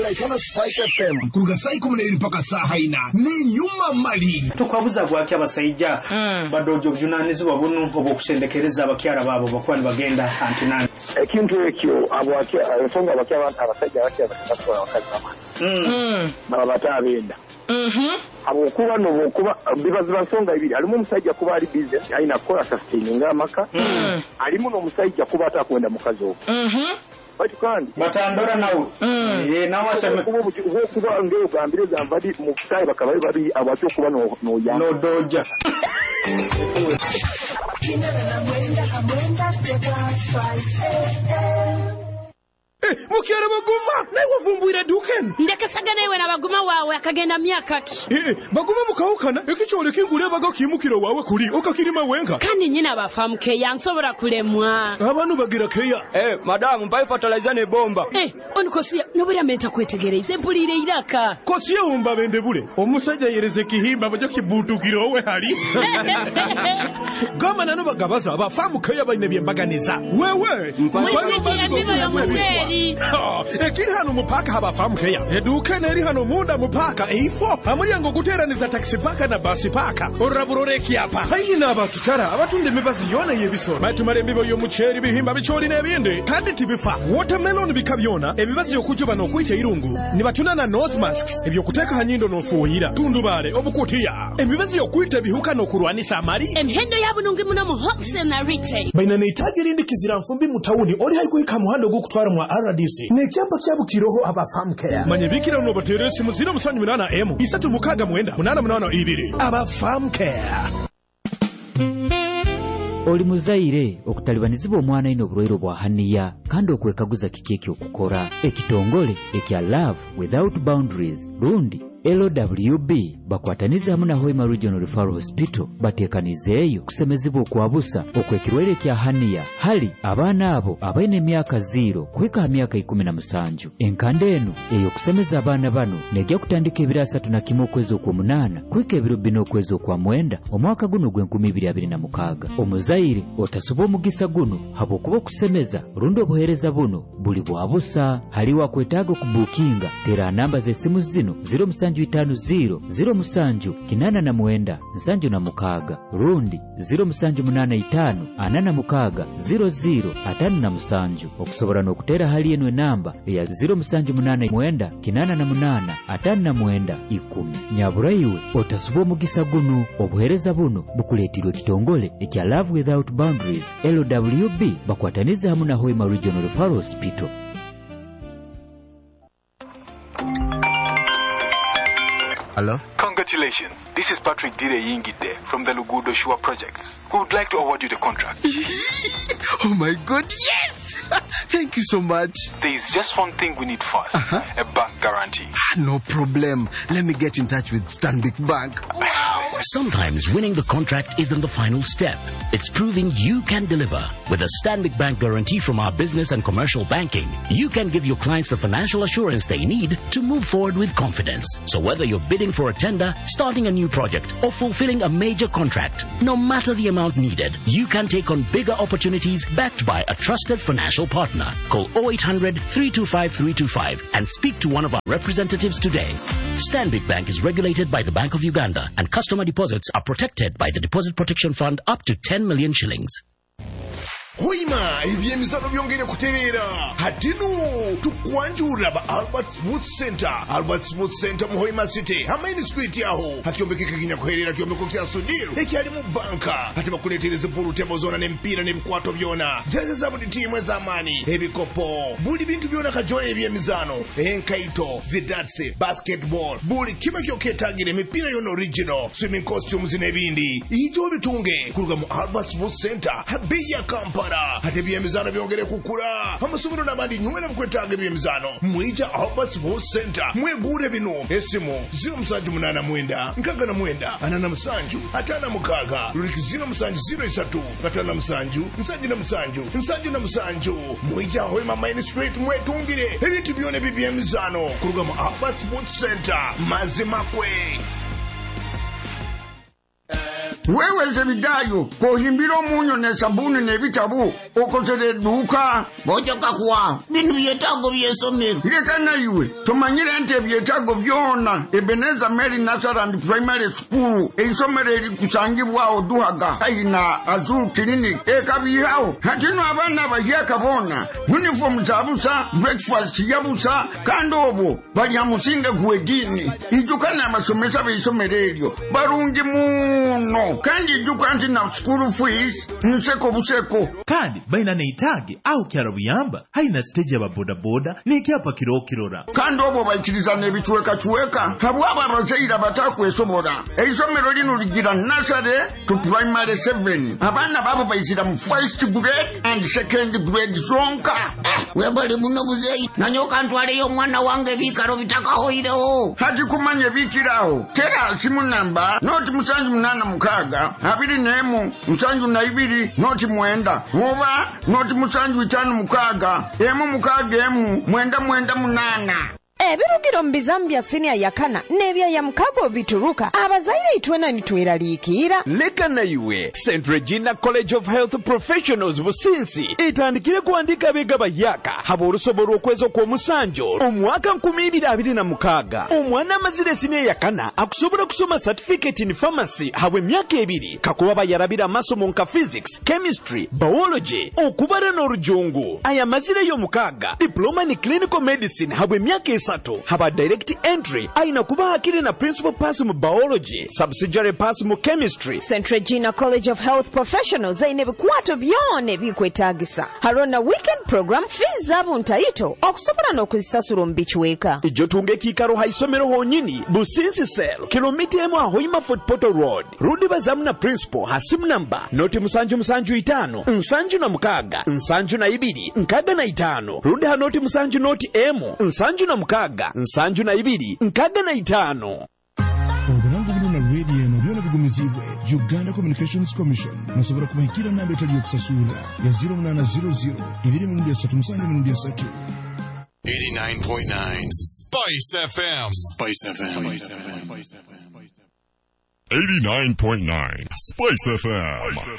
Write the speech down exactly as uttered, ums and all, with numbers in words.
itaona Spike F M kuruga saa kumi na mbili mpaka saa haina ni nyuma mali tukwabuza gwaki abasajja badojo byunanizi babunu obokushendekereza abakyara babo bakwani bagenda antinani ekintu ekyo abwaki ensonga abakyara abasajja abakyara bakatwa abakazi bamani baba batabenda mhm abo kuba no kuba bibaza basonga ibiri alimu umusajja kuba ali business aina kola sustaining amaka alimu no musajja kuba atakwenda mukazi obo mhm bati kandi batandora nawo eh nawo aseme kuba uwo kuba ngeo gambire zambadi mu kusai bakabali babi abacyo kuba no no ya no doja Eh, mukiara baguma, nawe wavumbuira duken. Ndekasaga nawe na baguma wawe akagenda myaka ki. Eh, baguma mukawukana, ekichole kinguleba gakimukira wawe kuri, okakirima wenga. Kandi nyina bafamu ke yansobora kulemwa. Abantu bagira keya. Eh, madam, mpai fertilizer ne bomba. Eh, onikosia nobura meta kwetegereza empulire iraka. Kosia umba bende bule. Omusajja yereze kihimba bajo kibutukira owe hari. Gama nano bagabaza abafamu keya bayine byembaganiza. Wewe, mwisiki embibo yomuseri. Ekiri hano mupaka habafamu keya. Eduke neri hano munda mupaka eifo. Amulyango guteraniza taxi paka na basi paka. Oraburoreki apa. Hayi naba kitara abatunde mibazi yona yebisoro. Batumare mbibo yomucheri bihimba bichori nebinde. Kandi tibifa. Watermelon bikabyona ebibazi yokujuba no kwita irungu. Nibatuna na nose masks. Ebyo kuteka hanyindo no fuhira. Tundubare obukutiya. Ebibazi yokwita bihuka no kurwanisa amari. Emhendo yabunungi muno mu wholesale na retail. Baina neitaje rindi kizira mfumbi mutawuni oli haikuhika muhando gukutwara mu R D C. Ne kyapa kyabukiroho abafamu care. Manye bikira no bateresi muzira musanyu minana M. Isatu mukaga mwenda munana munana ibiri. Abafamu care. Oli muzaire okutalibanizibwa omwana ino obulwaire bwa haniya kandi okwekaguza kiki okukora ekitongole ekya Love Without Boundaries lundi L W B bakwataniza hamwe na Hoima Regional Referral Hospital batekanizeeyo kusemezibwa okwabusa okwekirwaire kya haniya hali abaana abo abaine emyaka zero kuhika emyaka ikumi na musanju enkande eno eyo kusemeza abaana bano nejja kutandika ebiro asatu na kimu okwezi okwomunana kuhika ebiro bino okwezi okwamwenda omwaka guno gw'enkumi ibiri abiri na mukaaga omuzaire otasuba omugisa guno habwokuba okusemeza rundi obuheereza buno buli bwabusa haliwo akwetaaga okubuukinga tera namba z'essimu zino zero musanju itaano zero zero musanju kinana na mwenda nsanju na mukaaga rundi zero musanju munana itaano ana na mukaaga zero zero atano na musanju okusobora n'okutera hali eno enamba eya zero musanju munana mwenda kinana na munana atano na mwenda ikumi nyabura iwe otasuba omugisa guno obuheereza buno bukuleetirwa ekitongole ekya Love Without Boundaries L W B bakwataniza hamwe na Hoima Regional Referral Hospital. Hello? Congratulations. This is Patrick Dire Yingide from the Lugudo Shua Projects. We would like to award you the contract. Oh my God, yes! Thank you so much. There is just one thing we need first. Uh-huh. A bank guarantee. No problem. Let me get in touch with Stanbic Bank. Wow. Sometimes winning the contract isn't the final step. It's proving you can deliver. With a Stanbic Bank guarantee from our business and commercial banking, you can give your clients the financial assurance they need to move forward with confidence. So whether you're bidding for a tender, starting a new project, or fulfilling a major contract, no matter the amount needed, you can take on bigger opportunities backed by a trusted financial partner. Call oh eight hundred, three two five, three two five and speak to one of our representatives today. Stanbic Bank is regulated by the Bank of Uganda, and customer deposits are protected by the Deposit Protection Fund up to ten million shillings. Hoima ebyemizano byongere kuterera hatino tukwanjura ba Albert Smooth Center Albert Smooth Center mu Hoima City Amain Street yaho hakyombekeka kinya kuherera kyombeko kya Sudiro ekyali mu banka hati bakuletereze bulu tebo zona n'empira n'ebikwato byona jaze za buli timu ez'amaani ebikopo buli bintu byona kajole ebyemizano enkaito zidatse basketball buli kiba kyoketagira emipira yona original swimming costumes n'ebindi ijjo bitunge kuruga mu Albert Smooth Center habiya Kampala hati ebyemizano byongere kukula amasomero n'abandi nywera bukwetaaga ebyemizano mwija Albert Smooth Center mwegure bino esimu zero musanju munana mwenda nkaga na mwenda anana musanju atana mukaga luliki zero musanju zero isatu katana musanju nsanju na musanju nsanju na musanju mwija Hoima Main Street mwetungire ebintu byone bibyemizano kuruga mu Albert Smooth Center mazima kwe. wewe zebidayo kohimbira omunyo ne sabuni ne bitabu okozere duka bojo kakwa binu byetago byesomero leka naiwe tomanyire ente byetago byona Ebenezer Mary Nazareth Primary School eisomero eri kusangibwa oduhaga aina Azul Clinic ekabihawo hatino abana bahyaka bona uniform zabusa breakfast yabusa kandi obo bali amusinga gwedini ijukana amasomesa beisomero eryo barungi muno kandi ijukanti na school fees nseko buseko kandi baina neitage au kyarabuyamba haina stage ya boda boda nikyapa kiro kirora kandi obo bayikiriza nebituweka chuweka habwaba abazaira batakwesobora eisomero lino ligira nursery to primary seven abana babo bayisira mu first grade and second grade zonka webali muno buzeyi nanyoka ntwale yo mwana wange bikaro bitakahoireho hati kumanye bikiraho tera simu namba noti musanju munana mukaga abiri nemu musanju na ibiri noti mwenda muba noti musanju itanu mukaga emu mukaga emu mwenda mwenda munana ebirugiro mbizambia senior yakana nebya ya mukago bituruka abazaire itwena nitweralikira leka na iwe Saint Regina College of Health Professionals businsi itandikire kuandika bega bayaka habo urusoboro okwezo kwa musanjo omwaka nkumi ibiri abiri na mukaga omwana amazire senior yakana akusobora kusoma certificate in pharmacy habo emyaka ebiri kakuba bayarabira amasomo nka physics chemistry biology okubara n'orujungu aya mazire yo mukaga diploma in clinical medicine habo emyaka sato haba direct entry aina kuba hakiri na principal pass mu biology subsidiary pass mu chemistry Saint Regina College of Health Professionals zaine bikwato byone bikwetagisa harona weekend program fees zabo ntaito okusobora n'okuzisasura mbichweka ijo tunge kikaro haisomero honyini businsi cell kilomita emu ahoima Fort Portal Road rudi bazamu na principal hasimu namba noti musanju musanju itano nsanju na mukaga nsanju na ibiri nkaga na itano rudi hanoti musanju noti emu nsanju na mukaga nsanju na ibiri nkaga na itano obulango buno na radio eno byona bigumizibwe Uganda Communications Commission musobora kubahikira namba etali yokusasula ya zero nine zero zero ibiri mu ndia satu musanju mu ndia satu eighty-nine point nine Spice F M Spice F M eighty-nine point nine Spice F M